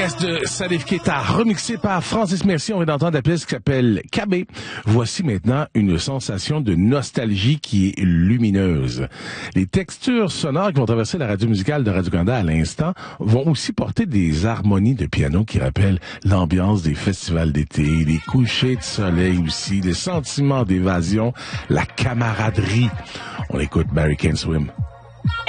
De Salif Keita, remixé par Francis Mercier. On vient d'entendre la pièce qui s'appelle Kabé. Voici maintenant une sensation de nostalgie qui est lumineuse. Les textures sonores qui vont traverser la radio musicale de Radio-Canada à l'instant vont aussi porter des harmonies de piano qui rappellent l'ambiance des festivals d'été, les couchers de soleil aussi, le sentiment d'évasion, la camaraderie. On écoute Barry Can't Swim.